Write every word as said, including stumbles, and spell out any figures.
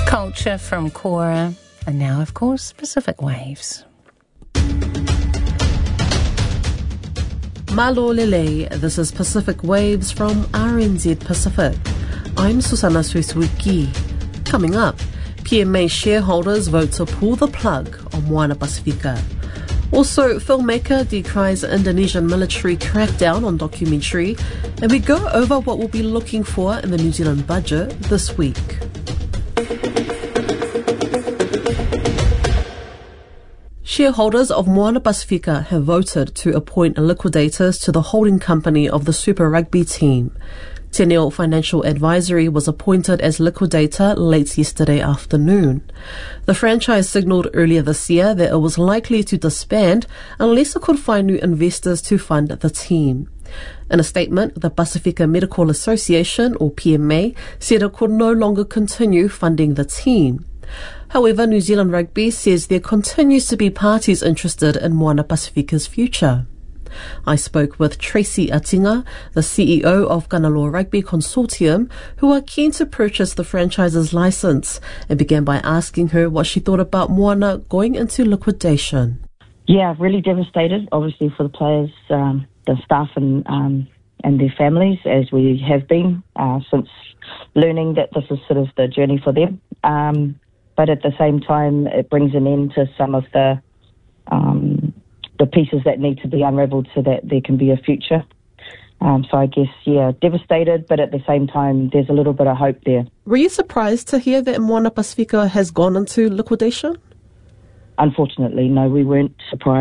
Culture from Cora, and now, of course, Pacific Waves. Malo Lele, this is Pacific Waves from R N Z Pacific. I'm Susana Suisuiki. Coming up, P M A shareholders vote to pull the plug on Moana Pacifica. Also, filmmaker decries Indonesian military crackdown on documentary, and we go over what we'll be looking for in the New Zealand budget this week. Shareholders of Moana Pacifica have voted to appoint liquidators to the holding company of the Super Rugby team. Teneo Financial Advisory was appointed as liquidator late yesterday afternoon. The franchise signalled earlier this year that it was likely to disband unless it could find new investors to fund the team. In a statement, the Pacifica Medical Association, or P M A, said it could no longer continue funding the team. However, New Zealand Rugby says there continues to be parties interested in Moana Pacifica's future. I spoke with Tracy Atinga, the C E O of Kanaloa Rugby Consortium, who are keen to purchase the franchise's licence, and began by asking her what she thought about Moana going into liquidation. Yeah, really devastated, obviously, for the players, um, the staff and um, and their families, as we have been uh, since learning that this is sort of the journey for them. Um, but at the same time, it brings an end to some of the um, the pieces that need to be unravelled so that there can be a future. Um, so I guess, yeah, devastated, but at the same time, there's a little bit of hope there. Were you surprised to hear that Moana Pacifica has gone into liquidation? Unfortunately, no, we weren't surprised.